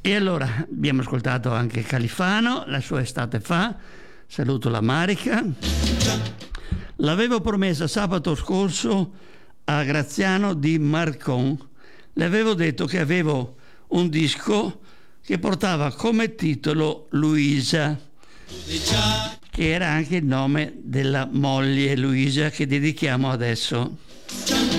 E allora abbiamo ascoltato anche Califano, La sua estate fa, saluto la Marica. L'avevo promessa sabato scorso a Graziano di Marcon, le avevo detto che avevo un disco che portava come titolo Luisa, che era anche il nome della moglie Luisa che dedichiamo adesso.